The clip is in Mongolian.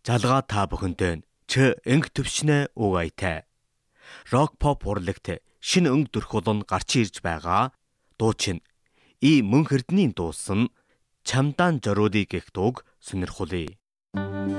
Жалгаа та бүхэндээ ч энг төвчнээ угайтай. Рок поп урлагт шинэ өнг дөрхулн гарч ирж байгаа. Дуучин И мөн хэрдний дуусан чамдаан жоруули гэх дууг сонирхуулъя.